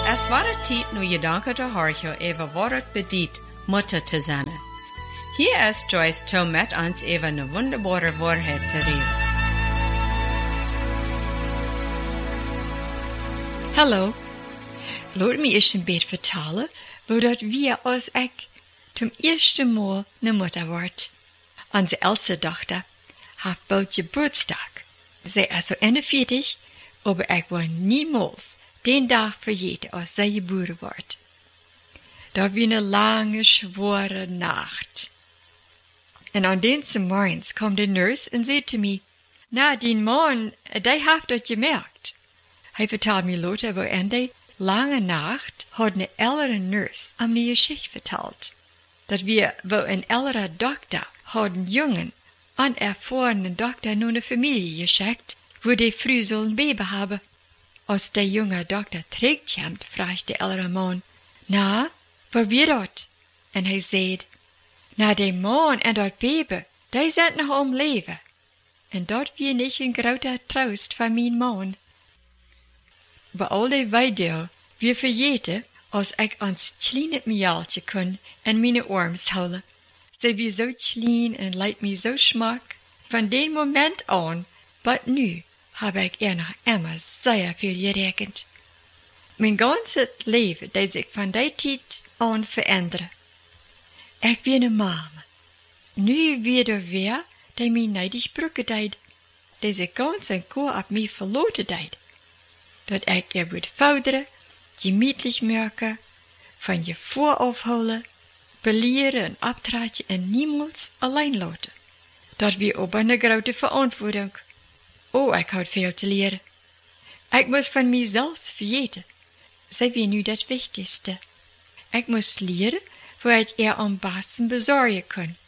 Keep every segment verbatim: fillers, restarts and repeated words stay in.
Es war de tijd nu je danken te horen even wordt bediet Mutter te zijn. Hier ist Joyce to met ons even een wunderbare waarheid te reden. Hallo, laat me eens een beetje vertellen, hoe dat wir als ik zum ersten Mal ne Mutter wordt. Onze älteste Tochter hat bald Geburtstag. Sie ist so eenenveertig, aber ich will niemals den Tag vergeten, als sie geboren wordt. Dat wie eine lange, schwere Nacht. En aan deze morgens kwam de nurse en zei te mij, na, die man, die heeft dat gemerkt. Hij vertelde me later, wo in die lange Nacht had een ältere nurse aan me geschichte verteld. Dat wir, wo een ältere dokter had een jongen, anerfahrene dokter naar een familie geschickt, wo die früh zullen baby hebben. Als der junge dokter terugkomt, vraagt de ältere man, na, waar wie dat? En hij zei, na, die man en dat baby, die zijn nog om leven. En dat wie niet een grote troost van mijn man. Bij al die weideel, wie vergeten, als ik ons kleine miaaltje kon en mijn arms houden. Ze wie zo klein en leidt me zo smak. Van den moment aan, but nu, heb ik er nog immer zeer veel gerekend. Mijn ganze leven deed zich van die tijd aan veranderen. Ik ben een mama. Nu weer weer die mij neidig broeken deed. Deze ganz en koor op mij verloten deed. Dat ik er moet vouderen, gemütlich merken, van je voor afhouden, belieren en abtraatje en niemals alleen laten. Dat we op een grote verantwoording. Oh, ik had veel te leren. Ik moest van mijzelf vergeten. Zij wie nu dat wichtigste. Ik moest leren hoe ik er am besten bezorgen kon.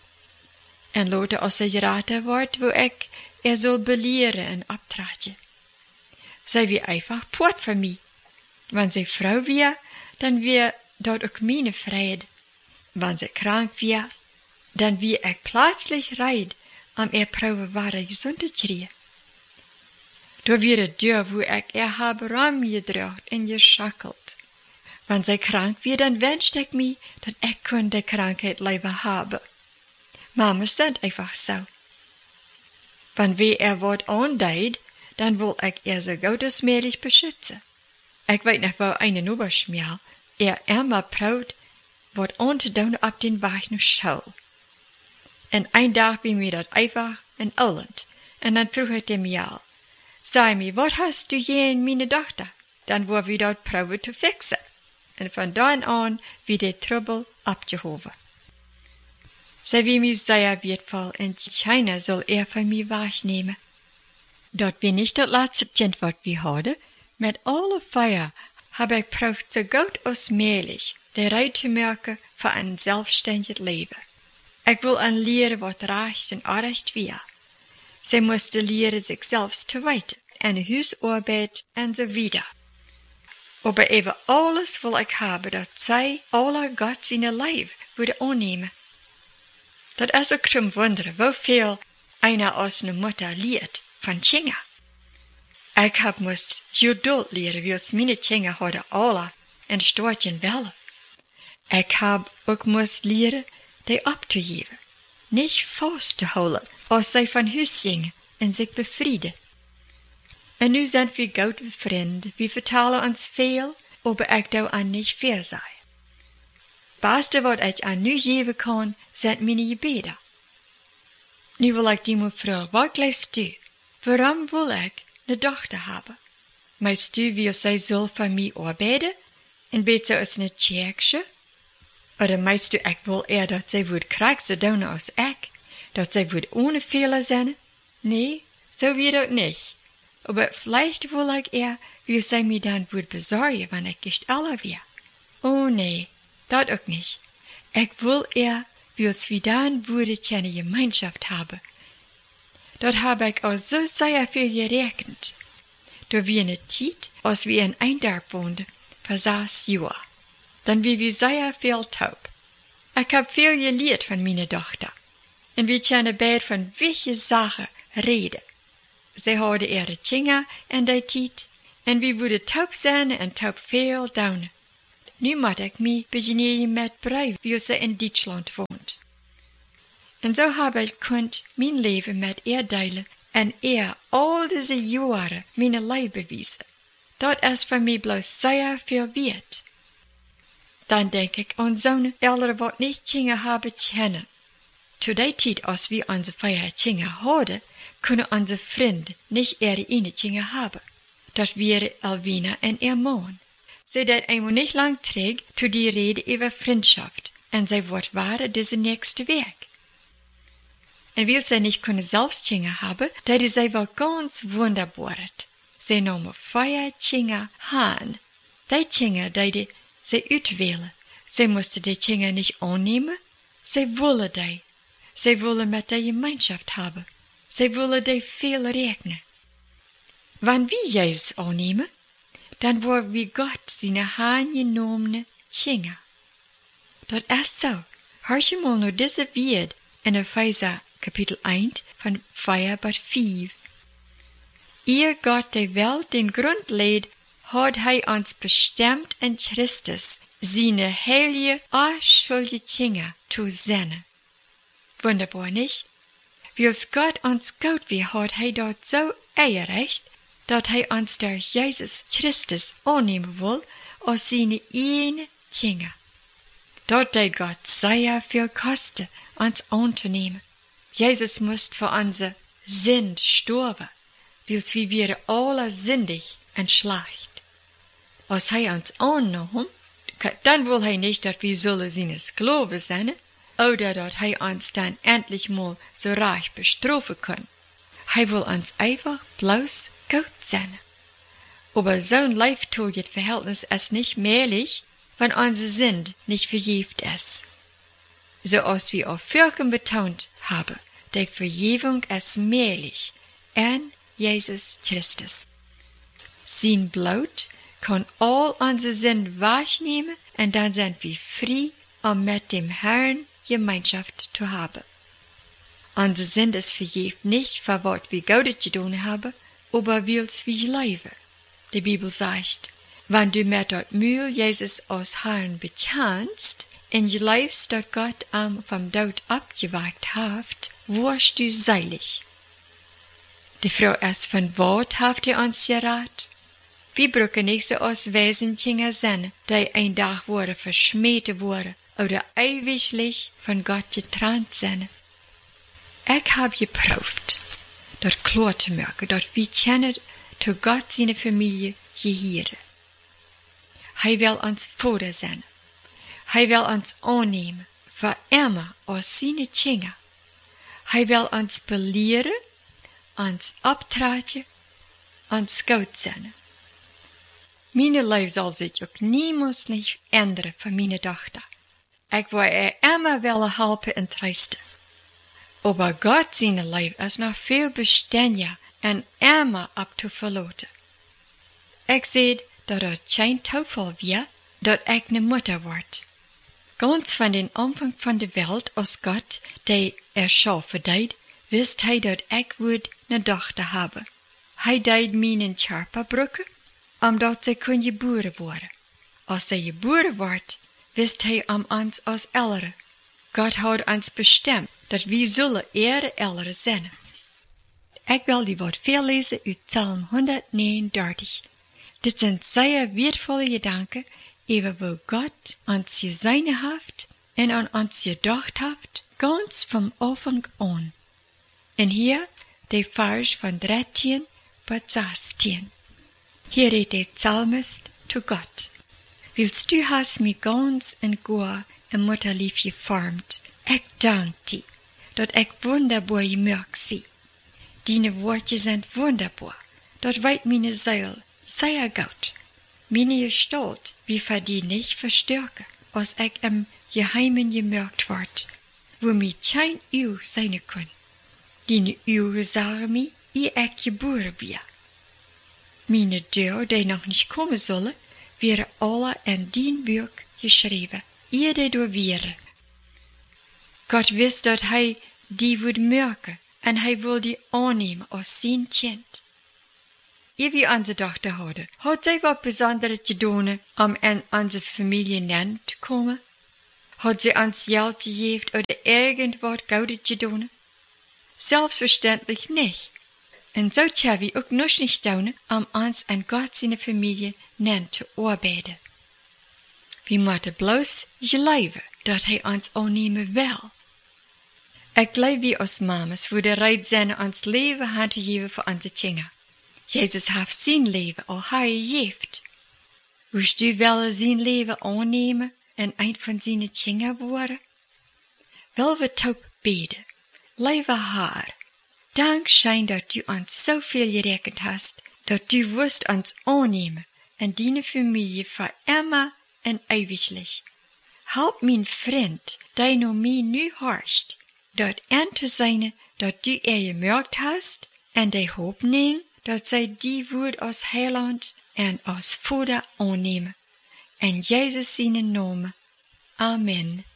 En later als ze geraten wordt, wo ik er zal belieren en abtraatje. Zij wie einfach poort van mij. Wanneer zij vrouw weer, dan weer dat ook mijn vrijheid. Wanneer zij krank weer, dan wie ik plötzlich reid, am er proeven ware gezondheid schreeuwen. Door weer de deur wo ik er habe ramgedracht en geschakkeld. Wanneer zij krank weer, dan wenschte ik me dat ik kon de krankheid liever hebben. Mama sind einfach so. Wanneer er wat aandeed, dan wil ik er so gut als möglich beschützen. Ik weet nog wel een Oberschmiel, er immer proud, wat aan te doen op den Weg naar school. En een dag bij mij dat einfach en Irland, en dan vroeg hij dem Jaal, zei me, wat hast du je in meine Dochter? Dan wordt we dat probeer te fixen. En van dan aan wie de trouble abgehoven. Zij wie mij zeer wertvoll en China zal er van mij wahrnehmen. Dat wir nicht das letzte Kind, wat wir hadden. Met alle Feier habe ich probiert, so gut als möglich, de Reit te merken voor een zelfstandig leven. Ik wil aan leren wat recht en onrecht weer. Zij moesten leren zichzelf te weten, en huisarbeid en zo wieder. Aber even alles wil ik hebben, dat zij alle Gott zijn leven willen aannemen. Dat is ook zum wonderen, hoeveel einer als een Mutter leert van Kinderen. Ik heb moest geduld leren, wie als mijn kinderen hadden alle en stortjen willen. Ik heb ook moest leren, die op te geven, niet vast te houden, als zij van huis gingen en zich bevrieden. En nu zijn we goede vrienden, we vertellen ons veel, aber ik doe aan niet veel zijn. Beste wat ik aan nu geven kan, zijn mijn gebeden. Nu wil ik die me vragen, wat leest u? Waarom wil ik een dochter hebben? Meist u wil zij zal van mij arbeiden en beter als een kerkje? Oder meist u ik wil eer dat zij wordt krijg zo doen als ik? Dat zij wordt ohne Fehler zijn? Nee, so wie dat niet. Aber vielleicht wil ik eer wie zij mij dan wordt bezorgen, wanneer ik gestellen weer. Oh nee, dat ook niet. Ik wil eer wie ons wie dan würde keine Gemeinschaft hebben. Dat heb ik al zo zeer veel gerekend. Door wie in de tijd, als we in een dorp woonden, voor zes jaar. Dan wie we zeer veel taub. Ik heb veel geleerd van mijn dochter. En we kunnen beide van welke zaken reden. Zij hadden ihre Kinder in die tijd, En wie wouden taub zijn en taub veel down. Nu moet ik me beginnen met brei, wie ze in Duitsland woont. En zo heb ik kunt mijn leven met er delen en er al deze jaren mijn leven bewijzen. Dat is voor mij bloos zeer veel waard. Dan denk ik aan zo'n elder wat niet Tjinge hebben kennen. Zu der tijd als we onze vijand Tjinge hadden, kunnen onze vrienden niet er een Tjinge hebben. Dat wäre Elvina en ihr Mann. Sie dat einmal nicht lang trägt, zu die Rede über Freundschaft, en zij wordt ware diese nächste Weg. En weil sie nicht können selbst Tjinge haben, dat is zij wel ganz wunderbar. Sie nahmen Feier Tjinge Hahn. Die Tjinge, die sie uitwählen. Sie mussten die Tjinge nicht annehmen, sie wollen die. Sie wollen mit der Gemeinschaft haben. Sie wollen die viel regnen. Wann wir Jesus annehmen, dann worden wir Gott seine handgenommene Tjinge. Dat ist so. Hörst du mal nur diese Wort in Epheser Kapitel eins von vier bis fünf. Ihr Gott der Welt den Grund legt, hat er uns bestimmt in Christus seine heilige, unschuldige Tjinge zu senden. Wunderbar, nicht? Wie es Gott uns gut wie hat er dort so eierrecht, dat hij ons door Jezus Christus aannemen wil als zijn ene Tjinge. Dat deed God zeer veel kosten, ons aan te nemen. Jezus moest voor onze Sünd sterben, wils wir wären alle sündig en schlecht. Als hij ons aannam, dann will hij nicht, dat wir zullen zijn Sklaven zijn, oder dat hij ons dann endlich mal so reich bestrafen kann. Hij will ons einfach bloß gut sein. Aber so'n leiftoget Verhältnis ist nicht möglich, wenn unsere Sünd nicht verjährt ist. So als wir auf Völkern betont haben, die Verjährung ist möglich in Jesus Christus. Sein Blut kann all unsere Sünd wahrnehmen und dann sind wir frei, um mit dem Herrn Gemeinschaft zu haben. Unsere Sünd ist verjährt nicht, für was wir Gutes getan haben, aber wils wie leben. Die Bibel sagt, wenn du mit dort Mühl Jesus als Herrn bekennst, und je lebst, dat Gott am vom Tod abgewagt hat, wirst du seilig. Die Frage ist, von wat haft er uns gerat? Wir brücken nicht so als Wesentchen sein, die ein Tag worden verschmäht worden oder ewiglich von Gott getrennt sind. Ich hab geprüft, dat klar zu merken, dat wir kennen zu Gott seine Familie gehören. Hij will uns Vater sein. Hij will uns annehmen, für immer als seine Tjinge. Hij will uns belehren, uns abtragen, uns gut sein. Meine Leben soll sich auch niemals nicht ändern für meine Tochter. Ich will ihr immer willen helfen und trösten. Aber Gott seine Leben ist noch viel beständiger und immer abzuverloten. Ich sehe, dass es kein Zufall wird, dass ich eine Mutter werde. Ganz von den Anfang von der Welt, als Gott die erschaffen hat, wisst er, dass ich würde eine Tochter haben. Er deed meinen Körper brücken, omdat sie kun geboren worden. Als sie geboren wordt, wisst er um uns als Ältere. Gott hat uns bestimmt, dass wir zullen ihre Ältere zijn. Ich will die Wort voorlezen uit Psalm honderdnegenendertig. Dit sind sehr wertvolle Gedanken, über wo Gott uns gesehen hat und an uns gedacht hat, ganz vom Anfang an. Und hier der Vers von dreizehn bis sechzehn. Hier redet der Psalmist zu Gott. Willst du hast mich ganz und gut im Mutterlieb geformt. Ich danke dir, dass ich wunderbar gemerkt sie. Deine Worte sind wunderbar, das weiß meine Seele sehr gut. Meine Gestalt, wie für die nicht verstärken, als ich im Geheimen gemerkt ward, wo mir kein Uhr sein kann. Deine Uhr sagen mir, ehe ich geboren bin. Meine Deur, die noch nicht kommen sollen, wären alle in dein Buch geschrieben, ehe die door wäre. Gott wist dat hij die would merken en hij wil die aannemen als zijn kind. eer wie onze dochter hadden, had zij wat Besonderes gedaan om in onze familie neer te komen? Had zij ons geld gegeven oder irgendwas Gutes gedaan? Selbstverständlich nicht. En zo zou we ook nog niet staan om ons en God zijn familie neer te arbeiden. We moeten bloos geloven dat hij ons aannemen wil. Ik geloof wie als mamas voor de reit zijn ons leven hand te geven voor onze kinderen. Jezus heeft zijn leven al hij gegeven. Woest u wel zijn leven aannemen en een van zijn kinderen worden? Wil we toch bidden, lieve Heer, dank zijn dat u ons zoveel gerekend hast, dat u wist ons aannemen en die familie voor immer en eeuwiglich. Help mijn vriend, die no mij nu harst, dat aan te zijn dat u er gemerkt hast, en die hoop neemt dat zij die woord als heiland en als vader aannemen. En Jezus zijn naam. Amen.